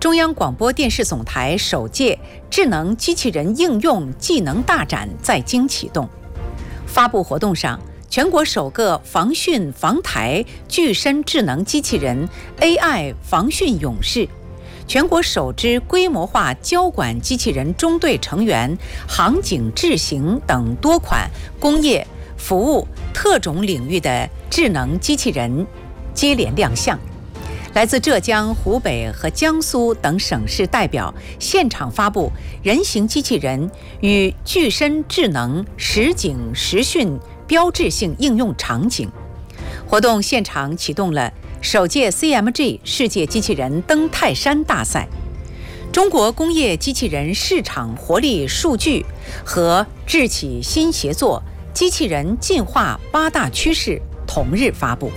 中央广播电视总台首届智能机器人应用技能大展在京启动。发布活动上，全国首个防汛防台具身智能机器人 AI 防汛勇士，全国首支规模化交管机器人中队成员、航警智行等多款工业、服务、特种领域的智能机器人接连亮相。来自浙江、湖北和江苏等省市代表现场发布人形机器人与具身智能实景实训标志性应用场景。活动现场启动了首届 CMG 世界机器人登泰山大赛。中国工业机器人市场活力数据和智企新协作机器人进化8大趋势同日发布。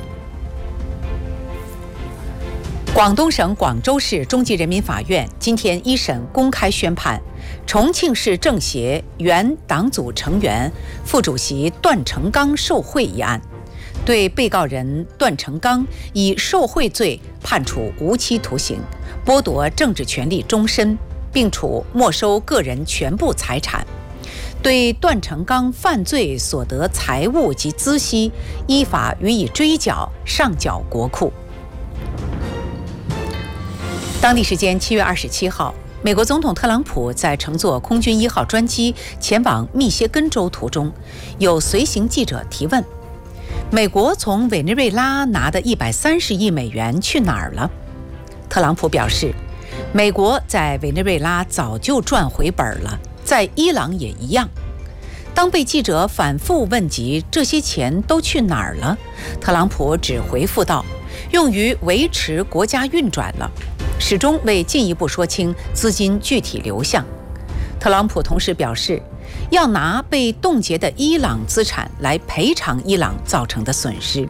广东省广州市中级人民法院今天一审公开宣判，重庆市政协原党组成员、副主席段成刚受贿一案，对被告人段成刚以受贿罪判处无期徒刑，剥夺政治权利终身，并处没收个人全部财产。对段成刚犯罪所得财物及孳息，依法予以追缴，上缴国库。当地时间7月27号，美国总统特朗普在乘坐空军1号专机前往密歇根州途中，有随行记者提问：美国从委内瑞拉拿的130亿美元去哪儿了？特朗普表示，美国在委内瑞拉早就赚回本了，在伊朗也一样。当被记者反复问及这些钱都去哪儿了，特朗普只回复道：用于维持国家运转了，始终未进一步说清资金具体流向。特朗普同时表示，要拿被冻结的伊朗资产来赔偿伊朗造成的损失。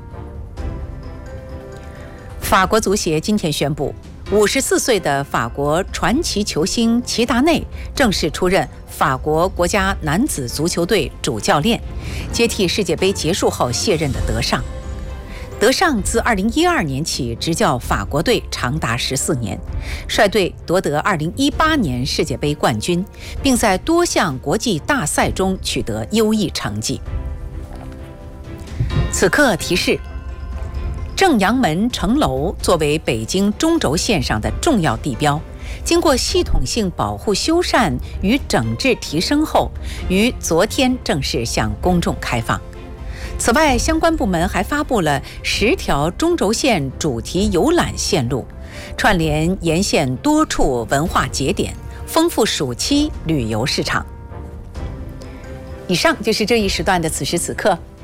法国足协今天宣布，54岁的法国传奇球星齐达内正式出任法国国家男子足球队主教练，接替世界杯结束后卸任的德尚。德尚自2012年起执教法国队长达14年，率队夺得2018年世界杯冠军，并在多项国际大赛中取得优异成绩。此刻提示：正阳门城楼作为北京中轴线上的重要地标，经过系统性保护修缮与整治提升后，于昨天正式向公众开放。此外，相关部门还发布了10条中轴线主题游览线路，串联沿线多处文化节点，丰富暑期旅游市场。以上就是这一时段的此时此刻，